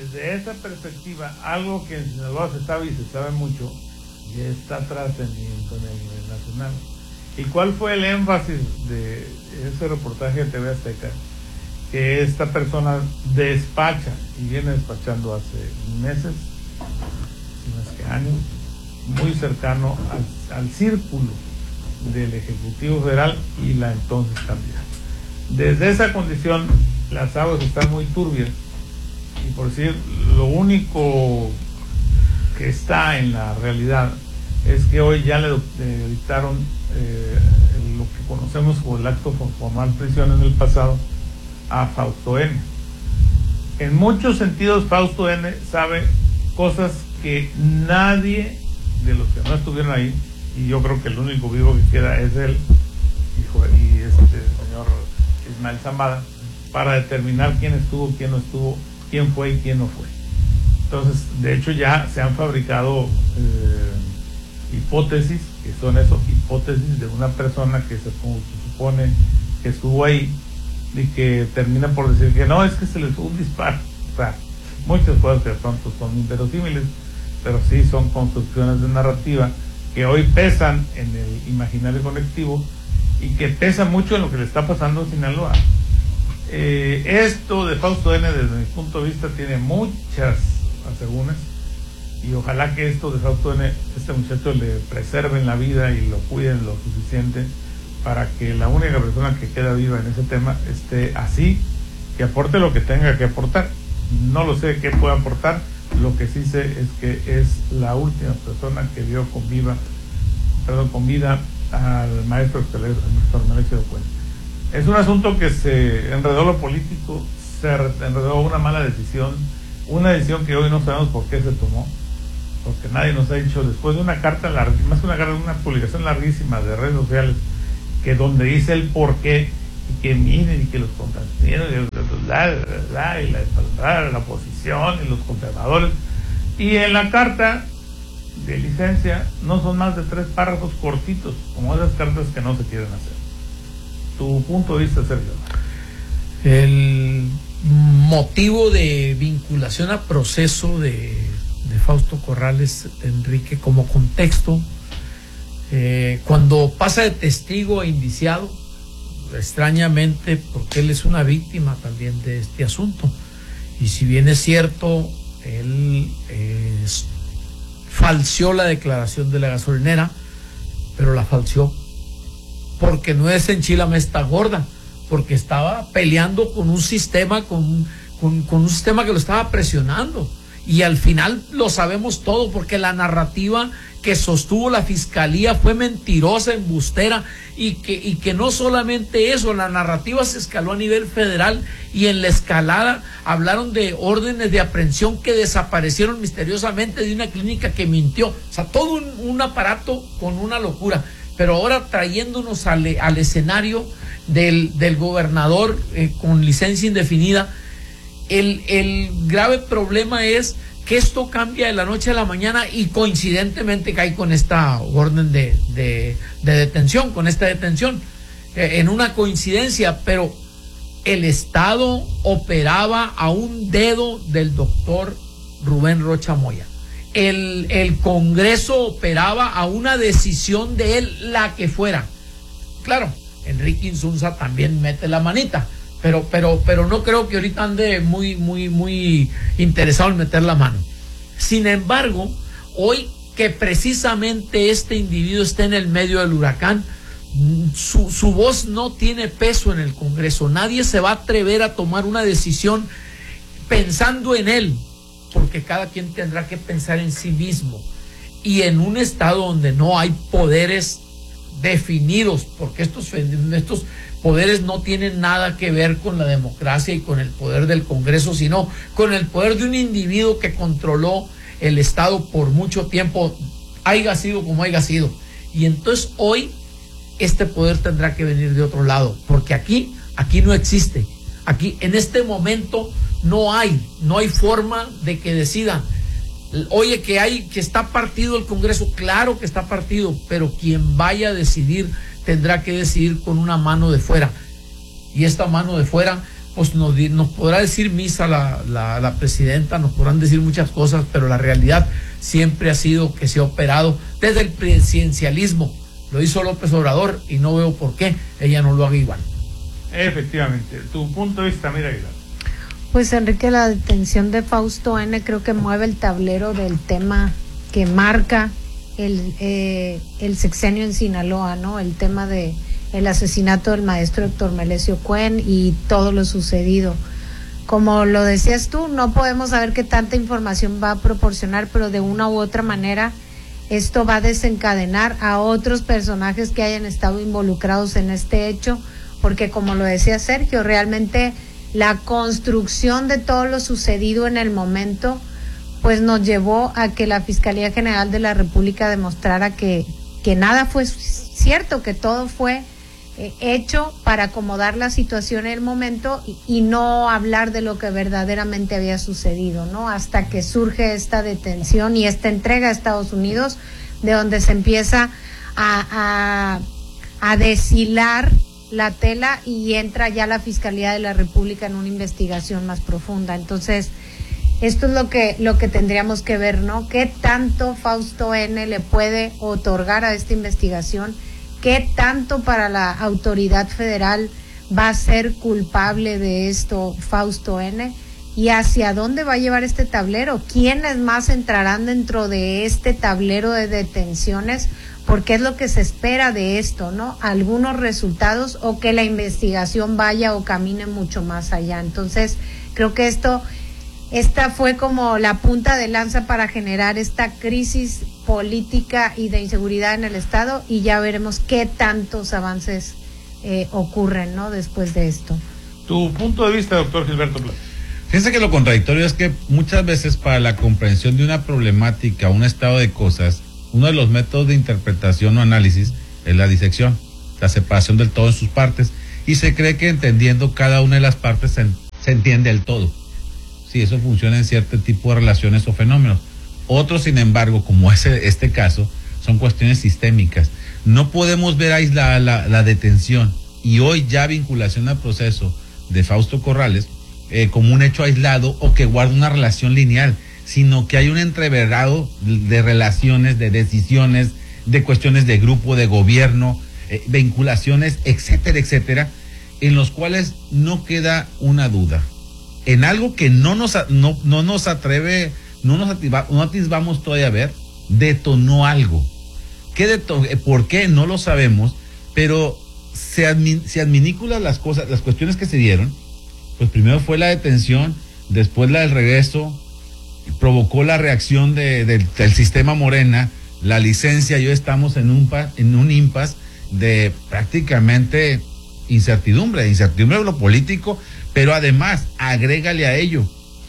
desde esa perspectiva, algo que en Sinaloa se sabe y se sabe mucho, y está trascendiendo en el nacional. ¿Y cuál fue el énfasis de ese reportaje de TV Azteca? Que esta persona despacha, y viene despachando hace meses, más que años, muy cercano al círculo del Ejecutivo Federal y la entonces candidata. Desde esa condición, las aguas están muy turbias, y por decir, lo único que está en la realidad es que hoy ya le dictaron lo que conocemos como el acto formal prisión en el pasado a Fausto N. En muchos sentidos, Fausto N. sabe cosas que nadie de los que no estuvieron ahí, y yo creo que el único vivo que queda es él y señor Ismael Zambada, para determinar quién estuvo, quién no estuvo, quién fue y quién no fue. Entonces, de hecho, ya se han fabricado hipótesis, que son eso, hipótesis de una persona que se supone que estuvo ahí, y que terminan por decir que no, es que se les fue un disparo. O sea, muchas cosas que de pronto son inverosímiles, pero sí son construcciones de narrativa que hoy pesan en el imaginario colectivo y que pesan mucho en lo que le está pasando a Sinaloa. Esto de Fausto N., desde mi punto de vista, tiene muchas asegúnes, y ojalá que esto de Fausto N., este muchacho le preserven la vida y lo cuiden lo suficiente para que la única persona que queda viva en ese tema esté así, que aporte lo que tenga que aportar. No lo sé qué puede aportar, lo que sí sé es que es la última persona que vio con vida al maestro Héctor Melesio Cuenta. Es un asunto que se enredó lo político, se enredó una mala decisión, una decisión que hoy no sabemos por qué se tomó, porque nadie nos ha dicho, después de una carta larguísima, más que una carta, una publicación larguísima de redes sociales, que donde dice el por qué, y que miren, y que los contratistas, y la oposición, y los conservadores, y en la carta de licencia no son más de 3 párrafos cortitos, como esas cartas que no se quieren hacer. Tu punto de vista, Sergio. El motivo de vinculación a proceso de Fausto Corrales, Enrique, como contexto, cuando pasa de testigo a indiciado, extrañamente, porque él es una víctima también de este asunto, y si bien es cierto, él falseó la declaración de la gasolinera, pero la falseó porque no es enchilame esta gorda, porque estaba peleando con un sistema, con un sistema que lo estaba presionando, y al final lo sabemos todo, porque la narrativa que sostuvo la fiscalía fue mentirosa, embustera, y que no solamente eso, la narrativa se escaló a nivel federal, y en la escalada hablaron de órdenes de aprehensión que desaparecieron misteriosamente de una clínica que mintió. O sea, todo un aparato con una locura, pero ahora trayéndonos al escenario del gobernador con licencia indefinida. El grave problema es que esto cambia de la noche a la mañana, y coincidentemente cae con esta orden de detención, con esta detención, en una coincidencia, pero el Estado operaba a un dedo del doctor Rubén Rocha Moya. El Congreso operaba a una decisión de él, la que fuera. Claro, Enrique Insunza también mete la manita, pero no creo que ahorita ande muy interesado en meter la mano. Sin embargo, hoy que precisamente este individuo está en el medio del huracán, su voz no tiene peso en el Congreso. Nadie se va a atrever a tomar una decisión pensando en él, porque cada quien tendrá que pensar en sí mismo, y en un estado donde no hay poderes definidos, porque estos poderes no tienen nada que ver con la democracia y con el poder del Congreso, sino con el poder de un individuo que controló el Estado por mucho tiempo, haya sido como haya sido. Y entonces hoy este poder tendrá que venir de otro lado, porque aquí no existe. Aquí en este momento no hay forma de que decidan. Oye, que está partido el Congreso, claro que está partido, pero quien vaya a decidir tendrá que decidir con una mano de fuera, y esta mano de fuera pues nos podrá decir misa la presidenta, nos podrán decir muchas cosas, pero la realidad siempre ha sido que se ha operado desde el presidencialismo. Lo hizo López Obrador y no veo por qué ella no lo haga igual. Efectivamente. Tu punto de vista, mira, Aguilar. Pues Enrique, la detención de Fausto N. creo que mueve el tablero del tema que marca el sexenio en Sinaloa, ¿no? El tema de el asesinato del maestro Héctor Melesio Cuen y todo lo sucedido. Como lo decías tú, no podemos saber qué tanta información va a proporcionar, pero de una u otra manera esto va a desencadenar a otros personajes que hayan estado involucrados en este hecho, porque como lo decía Sergio, realmente la construcción de todo lo sucedido en el momento pues nos llevó a que la Fiscalía General de la República demostrara que nada fue cierto, que todo fue hecho para acomodar la situación en el momento y no hablar de lo que verdaderamente había sucedido, ¿no? Hasta que surge esta detención y esta entrega a Estados Unidos, de donde se empieza a deshilar la tela y entra ya la Fiscalía de la República en una investigación más profunda. Entonces, esto es lo que tendríamos que ver, ¿no? ¿Qué tanto Fausto N. le puede otorgar a esta investigación? ¿Qué tanto para la autoridad federal va a ser culpable de esto Fausto N.? ¿Y hacia dónde va a llevar este tablero? ¿Quiénes más entrarán dentro de este tablero de detenciones? Porque es lo que se espera de esto, ¿no? Algunos resultados o que la investigación vaya o camine mucho más allá. Entonces, creo que esta fue como la punta de lanza para generar esta crisis política y de inseguridad en el Estado, y ya veremos qué tantos avances ocurren, ¿no? Después de esto. Tu punto de vista, doctor Gilberto Plata. Fíjense que lo contradictorio es que muchas veces para la comprensión de una problemática, un estado de cosas, uno de los métodos de interpretación o análisis es la disección, la separación del todo en sus partes, y se cree que entendiendo cada una de las partes se entiende el todo. Sí, eso funciona en cierto tipo de relaciones o fenómenos. Otros, sin embargo, como este caso, son cuestiones sistémicas. No podemos ver aislada la detención y hoy ya vinculación al proceso de Fausto Corrales como un hecho aislado o que guarda una relación lineal, sino que hay un entreverado de relaciones, de decisiones, de cuestiones de grupo, de gobierno, vinculaciones, etcétera, etcétera, en los cuales no queda una duda. En algo que no nos atisbamos todavía a ver, detonó algo. ¿Por qué? No lo sabemos, pero se adminiculan las cosas, las cuestiones que se dieron. Pues primero fue la detención, después la del regreso, provocó la reacción del sistema Morena, la licencia, y hoy estamos en un impasse de prácticamente incertidumbre de lo político, pero además, agrégale a ello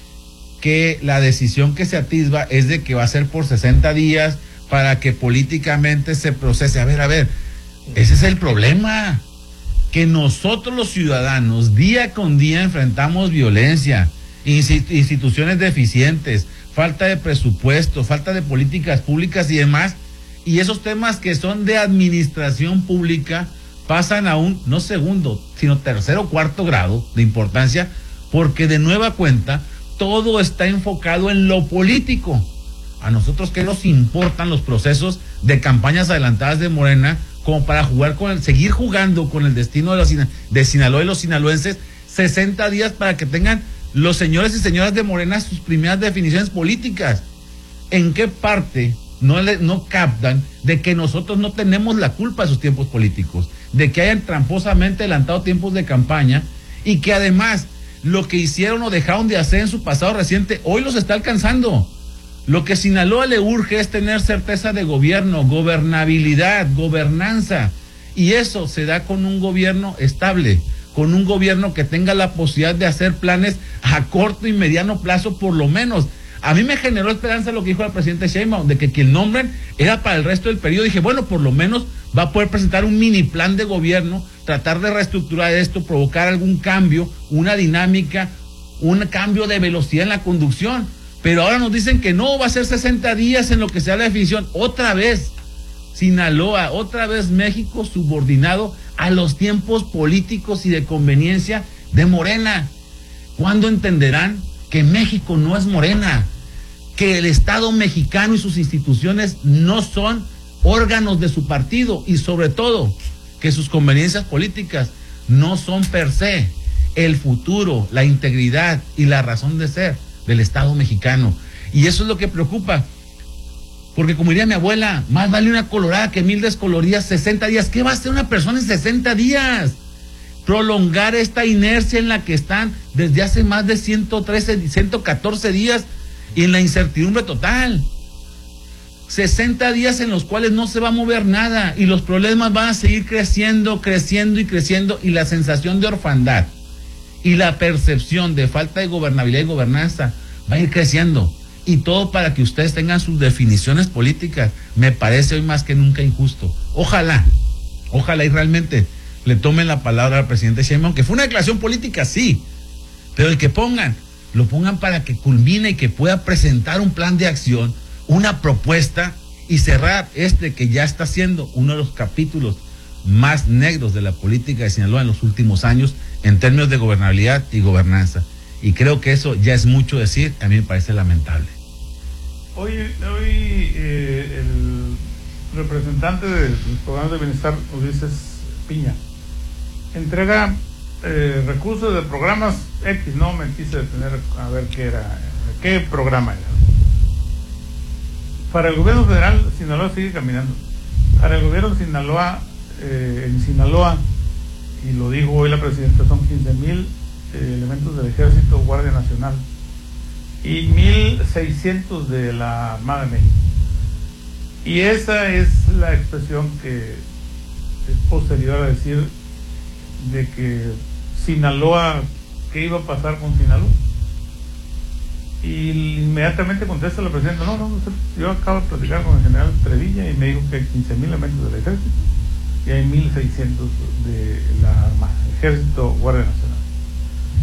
que la decisión que se atisba es de que va a ser por 60 días para que políticamente se procese. A ver, ese es el problema, que nosotros los ciudadanos día con día enfrentamos violencia, instituciones deficientes, falta de presupuesto, falta de políticas públicas y demás, y esos temas que son de administración pública pasan a un, no segundo, sino tercero o cuarto grado de importancia, porque de nueva cuenta todo está enfocado en lo político. A nosotros, ¿qué nos importan los procesos de campañas adelantadas de Morena como para seguir jugando con el destino de Sinaloa y los sinaloenses 60 días para que tengan los señores y señoras de Morena sus primeras definiciones políticas? ¿En qué parte no captan de que nosotros no tenemos la culpa de sus tiempos políticos, de que hayan tramposamente adelantado tiempos de campaña y que además lo que hicieron o dejaron de hacer en su pasado reciente hoy los está alcanzando? Lo que Sinaloa le urge es tener certeza de gobierno, gobernabilidad, gobernanza, y eso se da con un gobierno estable, con un gobierno que tenga la posibilidad de hacer planes a corto y mediano plazo por lo menos. A mí me generó esperanza lo que dijo el presidente Sheinbaum, de que quien nombren era para el resto del periodo. Dije, bueno, por lo menos va a poder presentar un mini plan de gobierno, tratar de reestructurar esto, provocar algún cambio, una dinámica, un cambio de velocidad en la conducción. Pero ahora nos dicen que no, va a ser 60 días en lo que sea la definición. Otra vez Sinaloa, otra vez México subordinado a los tiempos políticos y de conveniencia de Morena. ¿Cuándo entenderán que México no es Morena? Que el Estado mexicano y sus instituciones no son órganos de su partido, y sobre todo que sus conveniencias políticas no son per se el futuro, la integridad y la razón de ser del Estado mexicano. Y eso es lo que preocupa, porque como diría mi abuela, más vale una colorada que 1000 descoloridas 60 días. ¿Qué va a hacer una persona en 60 días? Prolongar esta inercia en la que están desde hace más de 114 días y en la incertidumbre total. 60 días en los cuales no se va a mover nada y los problemas van a seguir creciendo, creciendo y creciendo, y la sensación de orfandad y la percepción de falta de gobernabilidad y gobernanza va a ir creciendo, y todo para que ustedes tengan sus definiciones políticas. Me parece hoy más que nunca injusto. Ojalá y realmente le tomen la palabra al presidente Sheinbaum, que fue una declaración política, sí, pero el que lo pongan para que culmine y que pueda presentar un plan de acción, una propuesta, y cerrar que ya está siendo uno de los capítulos más negros de la política de Sinaloa en los últimos años en términos de gobernabilidad y gobernanza. Y creo que eso ya es mucho decir. A mí me parece lamentable. Hoy el representante de los programas de bienestar, Ulises Piña, entrega recursos de programas X. No me quise detener a ver qué programa era. Para el gobierno federal, Sinaloa sigue caminando. Para el gobierno de Sinaloa, en Sinaloa, y lo dijo hoy la presidenta, son 15,000 elementos del Ejército, Guardia Nacional, y 1,600 de la Armada de México. Y esa es la expresión que es posterior a decir de que Sinaloa, ¿qué iba a pasar con Sinaloa? Y inmediatamente contesta la presidenta, no, yo acabo de platicar con el general Trevilla y me dijo que hay 15,000 elementos del Ejército y hay 1,600 de la Armada, Ejército, Guardia Nacional.